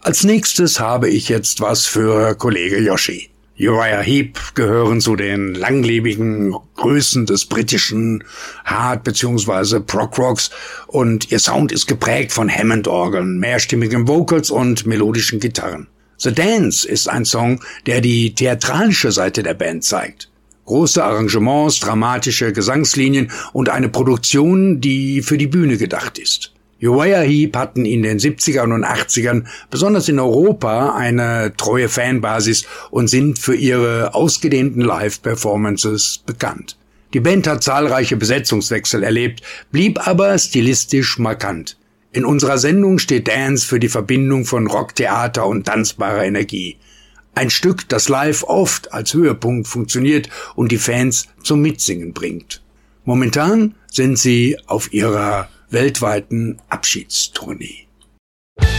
Als nächstes habe ich jetzt was für Kollege Yoshi. Uriah Heep gehören zu den langlebigen Größen des britischen Hard- bzw. Prog-Rocks und ihr Sound ist geprägt von Hammond-Orgeln, mehrstimmigen Vocals und melodischen Gitarren. The Dance ist ein Song, der die theatralische Seite der Band zeigt. Große Arrangements, dramatische Gesangslinien und eine Produktion, die für die Bühne gedacht ist. Uriah Heep hatten in den 70ern und 80ern, besonders in Europa, eine treue Fanbasis und sind für ihre ausgedehnten Live-Performances bekannt. Die Band hat zahlreiche Besetzungswechsel erlebt, blieb aber stilistisch markant. In unserer Sendung steht Dance für die Verbindung von Rocktheater und tanzbarer Energie. Ein Stück, das live oft als Höhepunkt funktioniert und die Fans zum Mitsingen bringt. Momentan sind sie auf ihrer weltweiten Abschiedstournee.